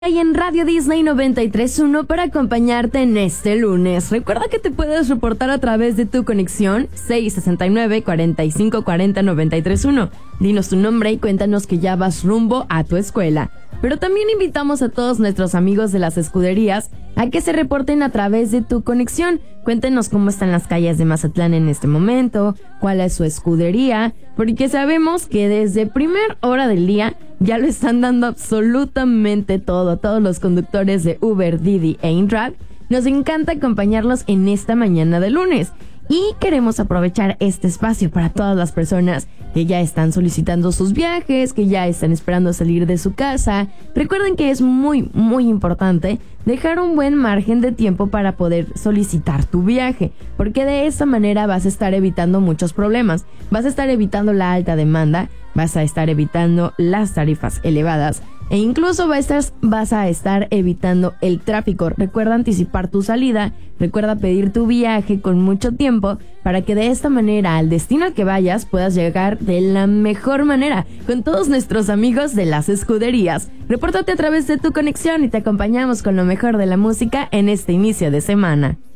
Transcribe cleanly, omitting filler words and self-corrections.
Y en Radio Disney 93.1 para acompañarte en este lunes. Recuerda que te puedes reportar a través de tu conexión 669-4540-931. Dinos tu nombre y cuéntanos que ya vas rumbo a tu escuela. Pero también invitamos a todos nuestros amigos de las escuderías a que se reporten a través de tu conexión. Cuéntenos cómo están las calles de Mazatlán en este momento, cuál es su escudería, porque sabemos que desde primer hora del día ya lo están dando absolutamente todo. Todos los conductores de Uber, Didi e InDrive, nos encanta acompañarlos en esta mañana de lunes. Y queremos aprovechar este espacio para todas las personas que ya están solicitando sus viajes, que ya están esperando salir de su casa. Recuerden que es muy importante dejar un buen margen de tiempo para poder solicitar tu viaje, porque de esta manera vas a estar evitando muchos problemas. Vas a estar evitando la alta demanda, vas a estar evitando las tarifas elevadas e incluso vas a estar evitando el tráfico. Recuerda anticipar tu salida, recuerda pedir tu viaje con mucho tiempo para que de esta manera al destino al que vayas puedas llegar de la mejor manera con todos nuestros amigos de las escuderías. Repórtate a través de tu conexión y te acompañamos con lo mejor de la música en este inicio de semana.